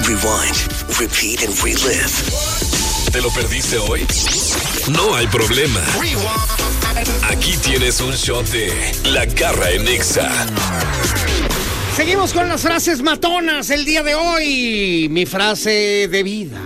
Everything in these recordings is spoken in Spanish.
rewind, repeat and relive. ¿Te lo perdiste hoy? No hay problema. Aquí tienes un shot de La Garra en Nexa. Seguimos con las frases matonas el día de hoy. Mi frase de vida.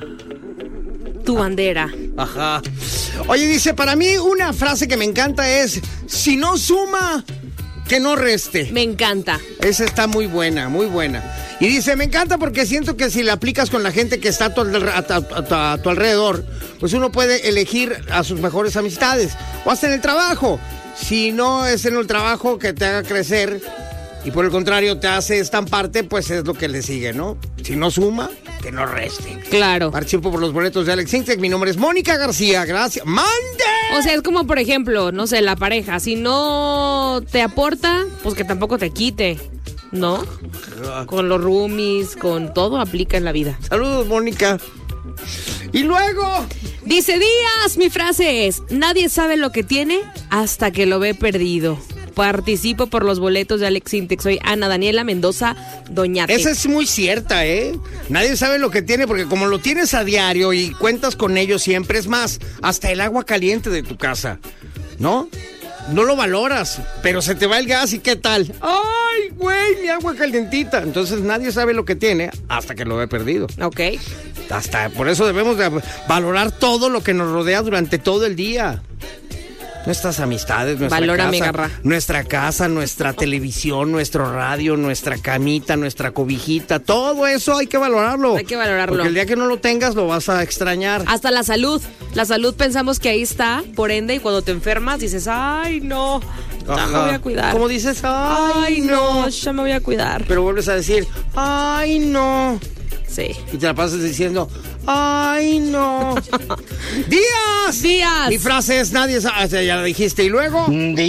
Tu bandera. Ajá. Oye, dice, para mí una frase que me encanta es: si no suma, que no reste. Me encanta. Esa está muy buena, muy buena. Y dice, me encanta porque siento que si la aplicas con la gente que está a tu alrededor, pues uno puede elegir a sus mejores amistades. O hasta en el trabajo. Si no es en el trabajo que te haga crecer y por el contrario te hace estamparte, pues es lo que le sigue, ¿no? Si no suma, que no reste. Claro. Participo por los boletos de Alex Intec. Mi nombre es Mónica García. Gracias. ¡Mande! O sea, es como, por ejemplo, no sé, la pareja. Si no te aporta, pues que tampoco te quite, ¿no? Con los roomies, con todo aplica en la vida. Saludos, Mónica. Y luego... Dice Díaz, mi frase es: nadie sabe lo que tiene hasta que lo ve perdido. Participo por los boletos de Alex Intec. Soy Ana Daniela Mendoza Doñate. Esa es muy cierta, ¿eh? Nadie sabe lo que tiene porque como lo tienes a diario y cuentas con ellos siempre, es más, hasta el agua caliente de tu casa, ¿no? No lo valoras, pero se te va el gas y ¿qué tal? ¡Ay, güey, mi agua calientita! Entonces nadie sabe lo que tiene hasta que lo ve perdido. Ok. Hasta por eso debemos de valorar todo lo que nos rodea durante todo el día. Nuestras amistades, nuestra Valórame, casa, garra. nuestra casa, nuestra televisión, nuestro radio, nuestra camita, nuestra cobijita, todo eso hay que valorarlo. Hay que valorarlo. Porque el día que no lo tengas lo vas a extrañar. Hasta la salud. La salud pensamos que ahí está, por ende, y cuando te enfermas dices, ay, no, ya me voy a cuidar. ¿Cómo dices? Ay, no. Ya me voy a cuidar. Pero vuelves a decir, ay, no. Sí. Y te la pasas diciendo, ay, no. ¡Díaz! ¡Díaz! Mi frase es, nadie sabe, ya la dijiste. Y luego...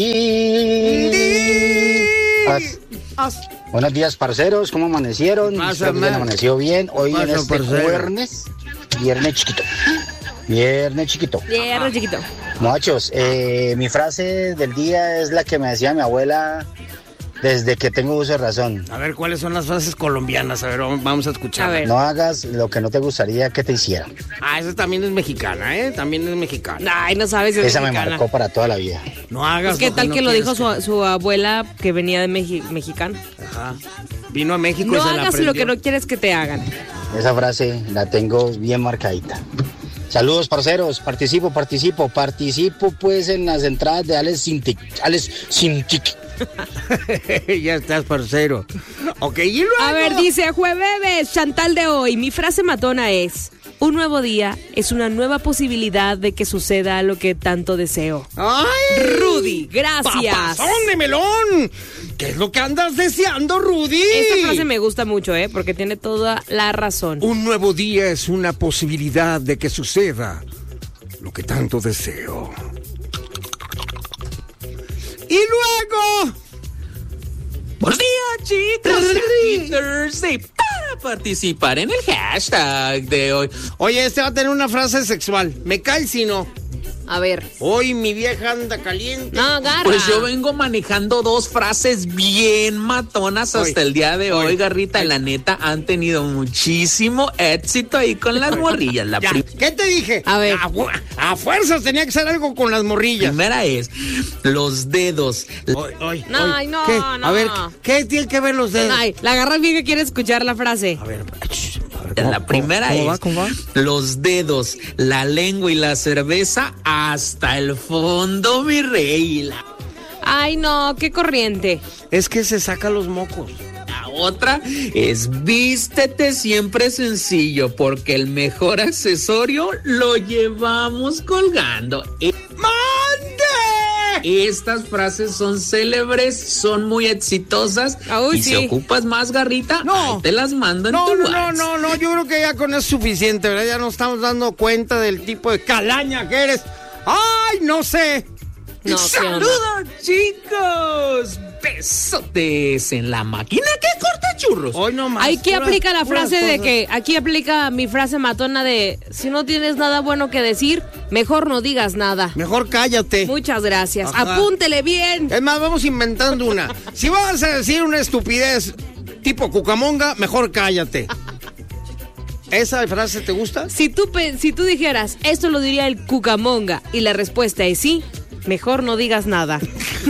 Buenos días, parceros, ¿cómo amanecieron? Espero que amaneció bien. Hoy en este viernes chiquito. Viernes chiquito. Viernes chiquito. Muchachos, mi frase del día es la que me decía mi abuela desde que tengo uso de razón. A ver, ¿cuáles son las frases colombianas? A ver, vamos a escuchar. A ver. No hagas lo que no te gustaría que te hicieran. Ah, esa también es mexicana, ¿eh? También es mexicana. Ay, no sabes si es Esa mexicana. me marcó para toda la vida. No hagas ¿Qué tal no que lo dijo quieres su abuela que venía de mexicana? Ajá. Vino a México y No se la hagas aprendió. lo que no quieres que te hagan. Esa frase la tengo bien marcadita. Saludos, parceros. Participo pues en las entradas de Alex Intec. Ya estás, parcero. Ok, y luego... A ver, dice Jueves, Chantal de hoy. Mi frase matona es: un nuevo día es una nueva posibilidad de que suceda lo que tanto deseo. ¡Ay! Rudy, gracias. ¡Papazón de melón! ¿Qué es lo que andas deseando, Rudy? Esta frase me gusta mucho, porque tiene toda la razón. Un nuevo día es una posibilidad de que suceda lo que tanto deseo. Y luego... Buenos días, chicos. Happy Thursday. Para participar en el hashtag de hoy. Oye, este va a tener una frase sexual. Me cae si no. A ver. Hoy mi vieja anda caliente. No, agarra. Pues yo vengo manejando dos frases bien matonas hasta el día de hoy, Garrita. La neta, han tenido muchísimo éxito ahí con las morrillas. La ¿Qué te dije? A ver. A fuerzas tenía que ser algo con las morrillas. primera es los dedos. Ay, No, ¿qué? no. A ver, ¿qué tiene que ver los dedos? Ay, la agarra bien que quiere escuchar la frase. A ver, La primera es ¿Cómo va? los dedos, la lengua y la cerveza hasta el fondo, mi rey. Ay, no, qué corriente. Es que se saca los mocos. La otra es vístete siempre sencillo porque el mejor accesorio lo llevamos colgando. ¡Mande! Estas frases son célebres, son muy exitosas. Uy, y sí. si ocupas más, Garrita, No. ahí te las mando en tu WhatsApp. No, yo creo que ya con eso es suficiente, ¿verdad? Ya nos estamos dando cuenta del tipo de calaña que eres. ¡Ay, no sé! No, ¡Saludos, chicos! Besotes en la máquina que corta churros. Hoy no más. Aquí aplica la puras frase de cosas. que, aquí aplica mi frase matona de: si no tienes nada bueno que decir, mejor no digas nada. Mejor cállate. Muchas gracias. Ajá. Apúntele bien. Es más, vamos inventando una. Si vas a decir una estupidez tipo cucamonga, mejor cállate. ¿Esa frase te gusta? Si tú dijeras, esto lo diría el Cucamonga, y la respuesta es sí, mejor no digas nada.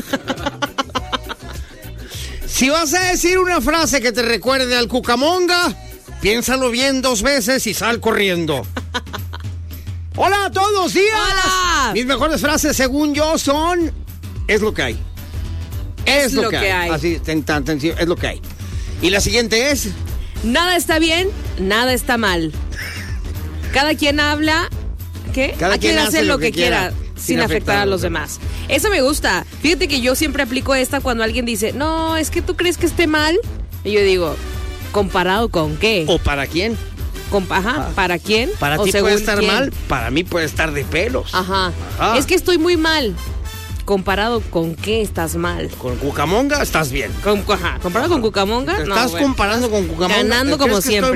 Si vas a decir una frase que te recuerde al Cucamonga, piénsalo bien 2 veces y sal corriendo. Hola a todos, días. Hola. Mis mejores frases, según yo, son: es lo que hay. Es lo que hay. Así, tan sencillo, es lo que hay. Y la siguiente es: nada está bien, nada está mal. Cada quien habla, ¿qué? Cada quien hace lo que quiera, sin afectar a los demás. Eso me gusta. Fíjate que yo siempre aplico esta cuando alguien dice, no, es que tú crees que esté mal. Y yo digo, ¿comparado con qué? ¿O para quién? ¿Para quién? Para ti puede estar mal, para mí puede estar de pelos. Ajá. Es que estoy muy mal. ¿Comparado con qué estás mal? Con Cucamonga estás bien. ¿Comparado con Cucamonga? ¿Te estás comparando con Cucamonga? Ganando como siempre.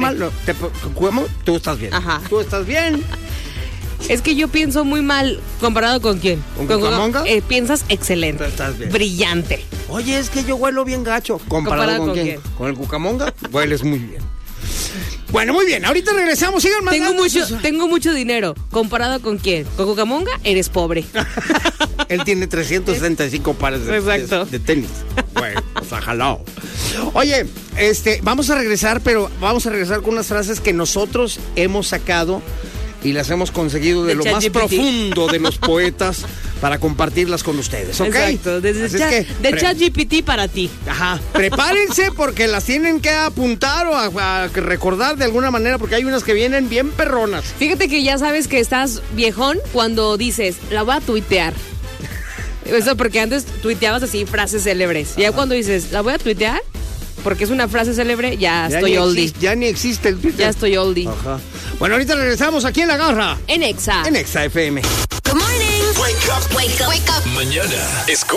Tú estás bien. Ajá. Tú estás bien. Es que yo pienso muy mal. ¿Comparado con quién? ¿Con Cucamonga? Piensas excelente. Estás bien. Brillante. Oye, es que yo huelo bien gacho. ¿Comparado con quién? ¿Con el Cucamonga? Hueles muy bien. Bueno, muy bien. Ahorita regresamos. Sigan mandando. Tengo mucho dinero. ¿Comparado con quién? ¿Con Cucamonga? Eres pobre. Él tiene 365 pares de tenis. Bueno, o sea, jalao. Oye, vamos a regresar, pero vamos a regresar con unas frases que nosotros hemos sacado y las hemos conseguido de lo más profundo de los poetas para compartirlas con ustedes, ¿ok? Exacto, de ChatGPT para ti. Ajá, prepárense porque las tienen que apuntar o a recordar de alguna manera porque hay unas que vienen bien perronas. Fíjate que ya sabes que estás viejón cuando dices, la voy a tuitear. Eso porque antes tuiteabas así frases célebres. Y ya cuando dices, la voy a tuitear, porque es una frase célebre, ya estoy oldie. Ya ni existe el Twitter. Ya estoy oldie. Ajá. Bueno, ahorita regresamos aquí en La Garra. En Exa. En Exa FM. Good morning. Wake up. Wake up. Wake up. Mañana,